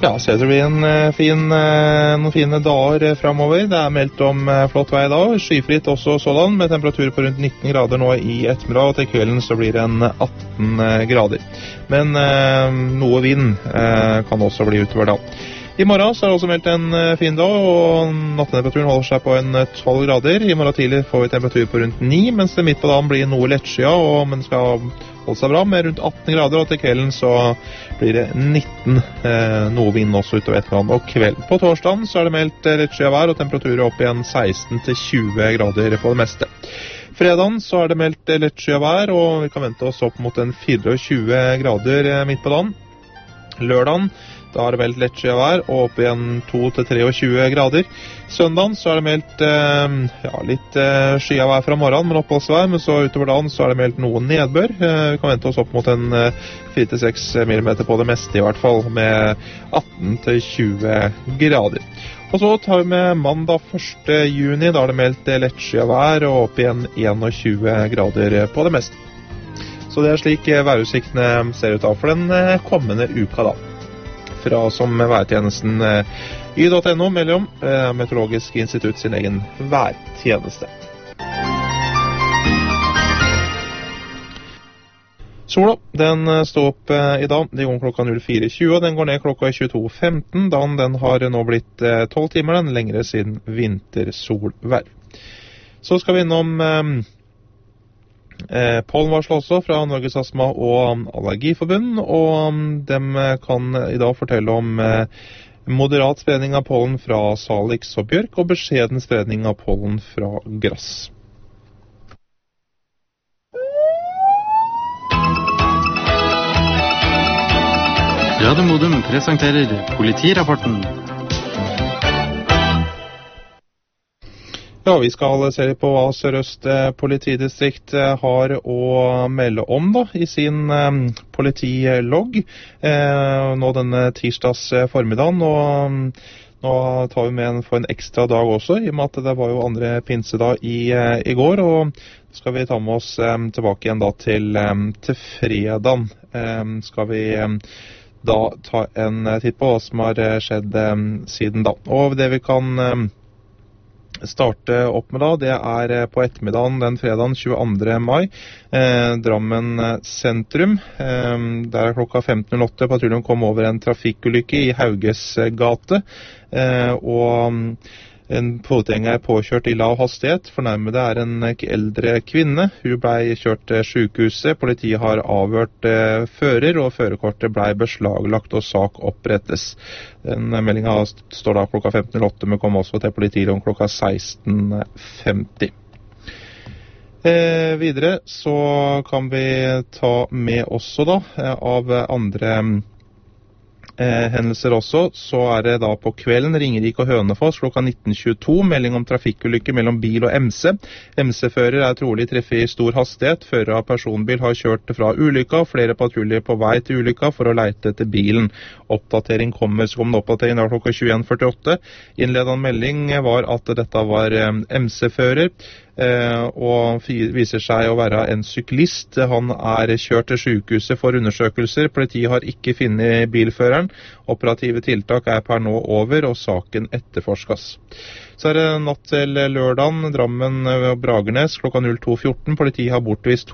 Ja, så det blir noen fine dager fremover. Det meldt om flott vei da, skyfritt også sådan, med temperatur på rundt 19 grader nå i ettermiddag, og til kvelden så blir det 18 grader. Men noe vind kan også bli utover da. I morgen så det også meldt en fin dag, og nattemperaturen holder seg på 12 grader. I morgen tidlig får vi temperatur på rundt 9, mens det midt på dagen blir noe lettskyet, men skal holde seg bra med rundt 18 grader, og til kvelden så blir det 19, noe vind også utover ettermiddagen og kveld. På torsdagen så det meldt lettskyet vær, og temperaturer opp igjen 16-20 grader på det meste. Fredagen så det meldt lettskyet vær, og vi kan vente oss opp mot 24 grader midt på dagen. Lørdagen da det meldt lettskyet vær, og opp igjen 22-23 grader. Søndagen så det meldt litt skyet vær fra morgenen, men oppholdsvær, men så utover dagen så det meldt noe nedbør. Vi kan vente oss opp mot 4-6 millimeter på det meste i hvert fall, med 18-20 grader. Og så tar vi med mandag 1. juni, da det meldt lettskyet vær, og opp igjen 21 grader på det meste. Så det slik værutsiktene ser ut av for den kommende uka da. Fra som værtjenesten y.no melder om Meteorologisk institutt sin egen værtjeneste. Sola, den står opp i dag, det går klokka 04.20, og den går ned klokka 22.15, da den har nå blitt 12 timer, den lengre siden vintersolvær. Så skal vi innom pollenvarsel også fra Norges Astma- og Allergiforbund, og dem kan i dag fortelle om moderat spredning av pollen fra salix og bjørk, og beskjeden spredning av pollen fra grass. Radio Modum presenterer politirapporten. Ja, vi skal se på hva Sør-Øst politidistrikt har å melde om da, i sin politilogg nå denne tirsdags formiddagen, og nå tar vi med for en ekstra dag også, i og med at det var jo andre pinsedag i går, og skal vi ta med oss tilbake igjen da til fredagen. Skal vi da ta en titt på hva som har skjedd siden da. Og det vi kan starte opp med da, det på ettermiddagen den fredagen 22. mai, Drammen sentrum. Der klokka 15.08 patruljen kom over en trafikkulykke i Hauges gate, og en fotgjenger påkjørt i lav hastighet. Fornærmede en eldre kvinne. Hun ble kjørt til sykehuset. Politiet har avhørt fører, og førerkortet ble beslaglagt og sak opprettes. Den meldingen står da klokka 15.08, men kom også til politiet om klokka 16.50. Videre så kan vi ta med også da av andre hendelser også, så det da på kvelden Ringerike og Hønefoss klokka 19.22, melding om trafikkulykke mellom bil og MC. MC-fører trolig treffet i stor hastighet. Fører av personbil har kjørt fra ulykka, flere patruljer på vei til ulykka for å leite etter bilen. Oppdatering kommer, så kom det oppdatering da klokka 21.48. Innledende melding var at dette var MC-fører, og viser seg å være en syklist. Han kjørt til sykehuset for undersøkelser. Politiet har ikke funnet bilføreren. Operative tiltak per nå over, og saken etterforskes. Så det natt til lørdagen, Drammen og Bragernes klokka 02.14. Politiet har bortvist